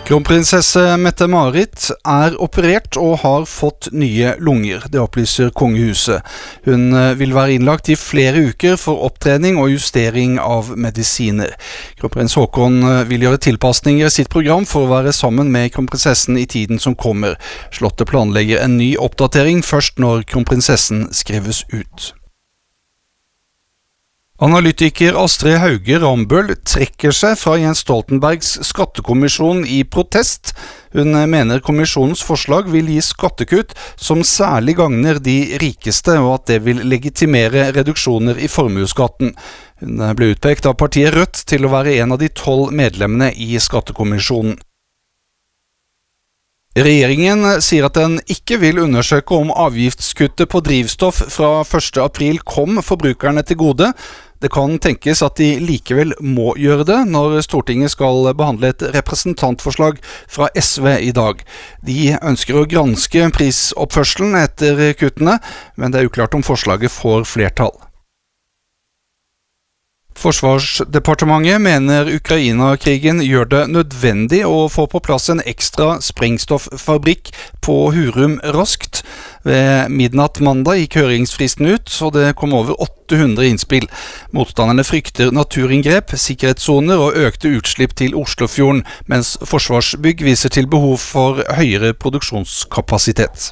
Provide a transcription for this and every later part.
Kronprinsesse Mette-Marit operert og har fått nye lunger, det opplyser kongehuset. Hun vil være innlagt I flere uker for opptrening og justering av medisiner. Kronprins Haakon vil gjøre tilpasninger I sitt program for å være sammen med kronprinsessen I tiden som kommer. Slottet planlegger en ny oppdatering først når kronprinsessen skrives ut. Analytiker Astrid Hauge Rambøll trekker seg fra Jens Stoltenbergs skattekommisjon I protest. Hun mener kommisjonens forslag vil gi skattekutt som særlig gagner de rikeste, og at det vil legitimere reduksjoner I formueskatten. Hun ble utpekt av partiet Rødt til å være en av de 12 medlemmene I skattekommisjonen. Regjeringen sier at den ikke vil undersøke om avgiftskuttet på drivstoff fra 1. april kom forbrukerne til gode. Det kan tenkes at de likevel må gjøre det når Stortinget skal behandle et representantforslag fra SV I dag. De ønsker å granske prisoppførselen etter kuttene, men det uklart om forslaget får flertall. Forsvarsdepartementet mener Ukraina-krigen gjør det nødvendig å få på plass en ekstra sprengstoffabrikk på Hurum raskt. Ved midnatt mandag gikk høringsfristen ut, og det kom over 800 innspill. Motstanderne frykter naturinngrep, sikkerhetssoner og økte utslipp til Oslofjorden, mens Forsvarsbygg viser til behov for høyere produksjonskapasitet.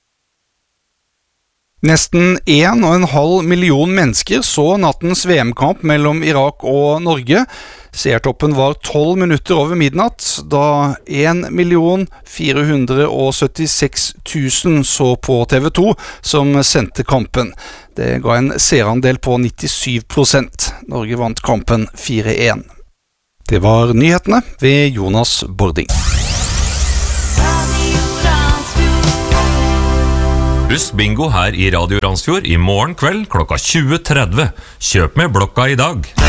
Nesten 1,5 million mennesker så nattens VM-kamp mellom Irak og Norge. Seertoppen var 12 minutter over midnatt, da 1.476.000 så på TV 2 som sendte kampen. Det ga en seerandel på 97%. Norge vant kampen 4-1. Det var nyhetene ved Jonas Bording. Husk bingo her I Radio Randsfjord I morgen kveld klokka 20.30. Kjøp med blokka I dag.